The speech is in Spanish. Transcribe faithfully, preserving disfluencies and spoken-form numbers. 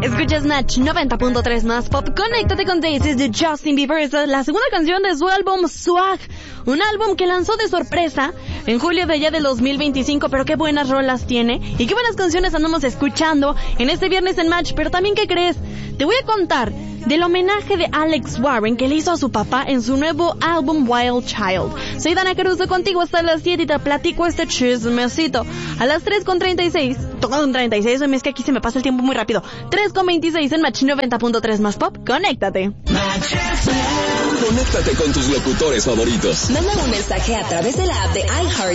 Escuchas Match noventa punto tres más pop. Conéctate con Daisies de Justin Bieber. Esta es la segunda canción de su álbum Swag. Un álbum que lanzó de sorpresa en julio de ya del dos mil veinticinco. Pero qué buenas rolas tiene y qué buenas canciones andamos escuchando en este viernes en Match. Pero también, ¿qué crees? Te voy a contar del homenaje de Alex Warren que le hizo a su papá en su nuevo álbum Wild Child. Soy Dana Caruso contigo hasta las siete y te platico este chismecito. A las tres con treinta y seis, todo con treinta y seis, es que aquí se me pasa el tiempo muy rápido. tres con veintiséis en Match noventa punto tres más pop. Conéctate. Conéctate con tus locutores favoritos. Manda un mensaje a través de la app de iHeart